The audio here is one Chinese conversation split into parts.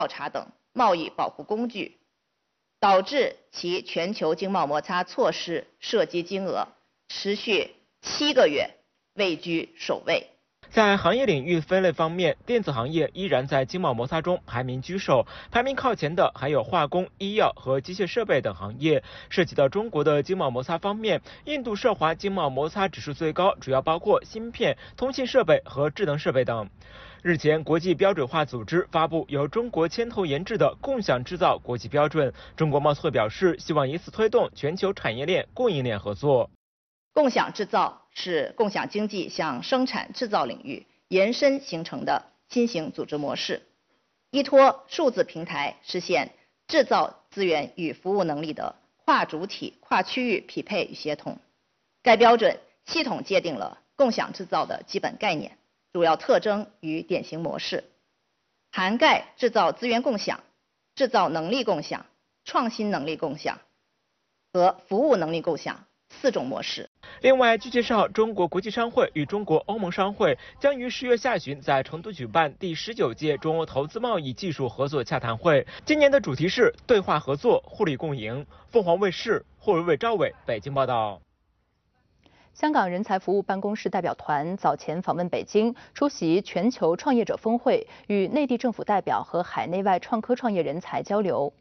调查等贸易保护工具，导致其全球经贸摩擦措施涉及金额持续7个月位居首位。 在行业领域分类方面，电子行业依然在经贸摩擦中排名居首，排名靠前的还有化工、医药和机械设备等行业。涉及到中国的经贸摩擦方面，印度涉华经贸摩擦指数最高，主要包括芯片、通信设备和智能设备等。日前，国际标准化组织发布由中国牵头研制的共享制造国际标准。中国贸促会表示，希望以此推动全球产业链、供应链合作。 共享制造是共享经济向生产制造领域延伸形成的新型组织模式，依托数字平台实现制造资源与服务能力的跨主体、跨区域匹配与协同。该标准系统界定了共享制造的基本概念、主要特征与典型模式，涵盖制造资源共享、制造能力共享、创新能力共享和服务能力共享4种模式。 另外，据介绍，中国国际商会与中国欧盟商会将于10月下旬在成都举办第19届中欧投资贸易技术合作洽谈会。今年的主题是对话合作、互利共赢。凤凰卫视霍维伟、赵伟北京报道。 香港人才服务办公室代表团早前访问北京，出席全球创业者峰会，与内地政府代表和海内外创科创业人才交流。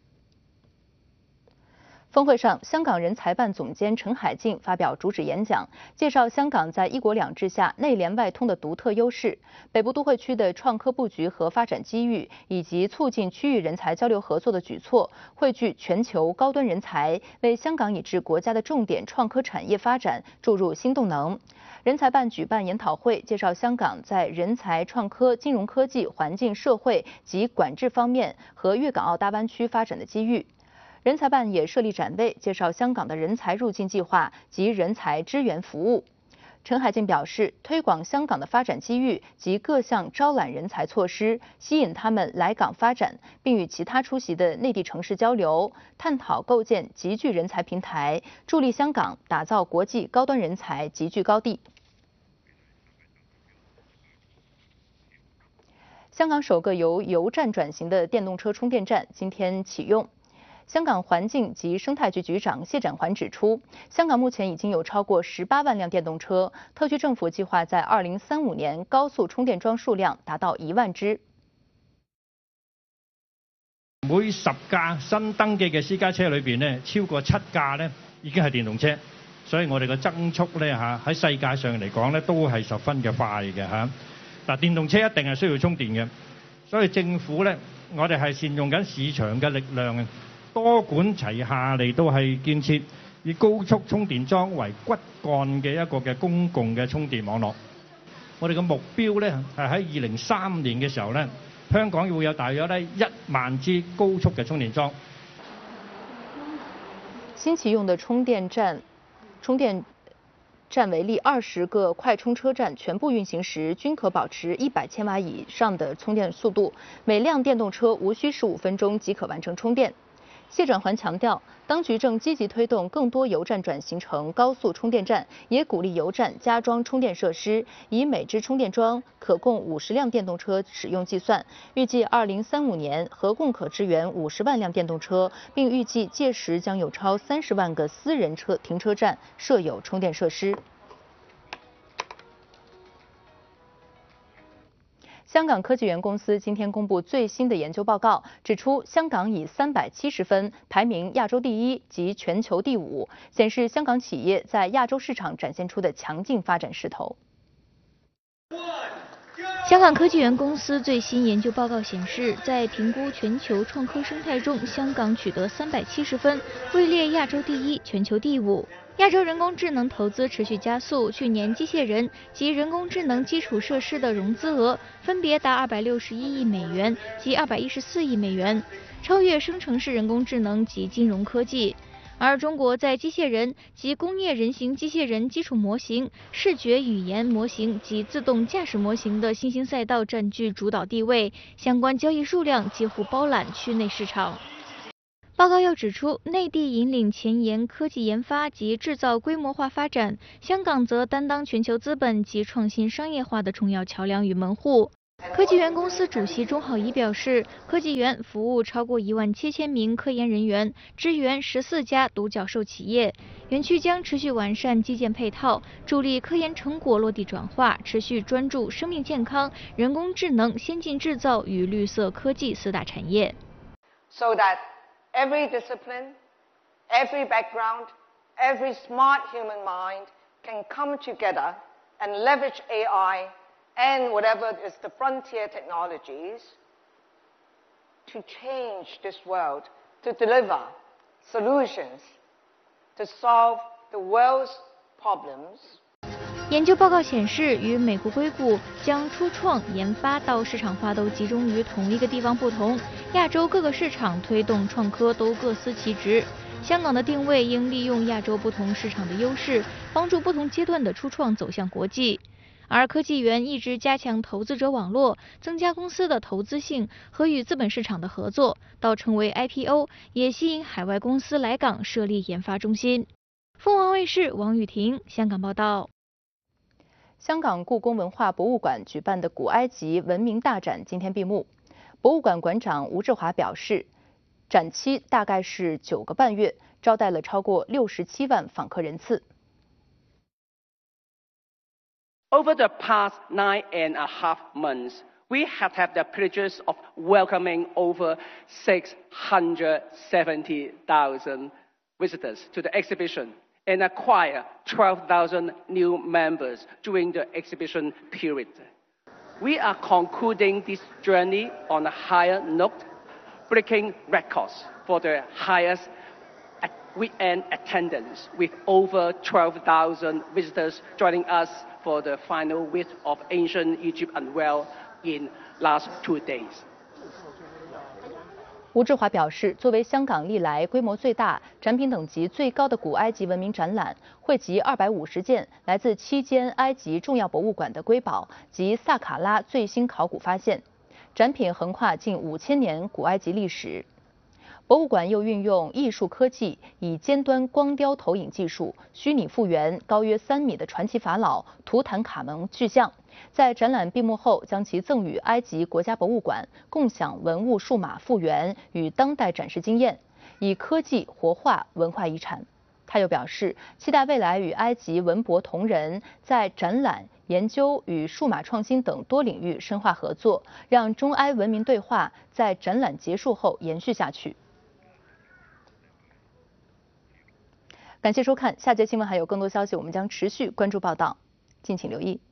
峰会上，香港人才办总监陈海静发表主旨演讲，介绍香港在一国两制下内联外通的独特优势、北部都会区的创科布局和发展机遇，以及促进区域人才交流合作的举措，汇聚全球高端人才，为香港以至国家的重点创科产业发展注入新动能。人才办举办研讨会，介绍香港在人才、创科、金融科技、环境、社会及管制方面和粤港澳大湾区发展的机遇。人才办也设立展位，介绍香港的人才入境计划及人才支援服务。陈海静表示，推广香港的发展机遇及各项招揽人才措施，吸引他们来港发展，并与其他出席的内地城市交流，探讨构建集聚人才平台，助力香港打造国际高端人才集聚高地。香港首个由油站转型的电动车充电站今天启用。香港环境及生态局局长谢展寰指出，香港目前已经有超过18万辆电动车，特区政府计划在2035年高速充电桩数量达到1万支。 每10架新登記嘅私家車裏邊呢，超過7架呢已經係電動車，所以我哋嘅增速呢喺世界上嚟講呢都係十分嘅快嘅嚇。嗱，電動車一定係需要充電嘅，所以政府呢，我哋係善用緊市場嘅力量。多管齊下嚟到係建設以高速充電樁為骨幹嘅一個嘅公共嘅充電網絡。我哋嘅目標呢係喺2030年嘅時候呢，香港會有大約1萬支高速嘅充電樁。 新啟用的充電站为例，20个快充车站全部运行时，均可保持100千瓦以上的充电速度，每辆电动车无需15分钟即可完成充电。谢展寰强调，当局正积极推动更多油站转型成高速充电站，也鼓励油站加装充电设施，以每支充电桩可供50辆电动车使用计算。预计2035年合共可支援50万辆电动车，并预计届时将有超30万个私人停车站设有充电设施。香港科技园公司今天公布最新的研究报告，指出香港以370分排名亚洲第1及全球第5，显示香港企业在亚洲市场展现出的强劲发展势头。 香港科技园公司最新研究报告显示，在评估全球创科生态中，香港取得370分，位列亚洲第1、全球第5。亚洲人工智能投资持续加速，去年机械人及人工智能基础设施的融资额分别达261亿美元及214亿美元，超越生成式人工智能及金融科技。而中国在机械人及工业人形机械人基础模型、视觉语言模型及自动驾驶模型的新兴赛道占据主导地位，相关交易数量几乎包揽区内市场。报告又指出，内地引领前沿科技研发及制造规模化发展，香港则担当全球资本及创新商业化的重要桥梁与门户。 科技园公司主席钟浩仪表示，科技园服务超过17000名科研人员，支援14家独角兽企业。园区将持续完善基建配套，助力科研成果落地转化，持续专注生命健康、人工智能、先进制造与绿色科技4大产业。 So that every discipline, every background, every smart human mind can come together and leverage AI and whatever is the frontier technologies to change this world, to deliver solutions, to solve the world's problems. 研究报告显示，与美国硅谷将初创研发到市场化都集中于同一个地方不同，亚洲各个市场推动创科都各司其职。香港的定位应利用亚洲不同市场的优势，帮助不同阶段的初创走向国际。而科技园一直加强投资者网络，增加公司的投资性和与资本市场的合作，到成为 IPO， 也吸引海外公司来港设立研发中心。凤凰卫视王雨婷香港报道。 香港故宫文化博物馆举办的古埃及文明大展今天闭幕。博物馆馆长吴志华表示，展期大概是9个半月，招待了超过67万访客人次。 Over the past 9.5 months, we have had the privilege of welcoming over 670,000 visitors to the exhibition and acquire 12,000 new members during the exhibition period. We are concluding this journey on a higher note, breaking records for the highest weekend attendance, with over 12,000 visitors joining us for the final week of Ancient Egypt Unveiled in last 2 days. 吴志华表示，作为香港历来规模最大、展品等级最高的古埃及文明展览，汇集250件来自7间埃及重要博物馆的瑰宝及萨卡拉最新考古发现，展品横跨近5000年古埃及历史。博物馆又运用艺术科技，以尖端光雕投影技术，虚拟复原高约3米的传奇法老图坦卡蒙巨像，在展览闭幕后将其赠予埃及国家博物馆，共享文物数码复原与当代展示经验，以科技活化文化遗产。他又表示，期待未来与埃及文博同仁在展览、研究与数码创新等多领域深化合作，让中埃文明对话在展览结束后延续下去。感谢收看，下节新闻还有更多消息，我们将持续关注报道，敬请留意。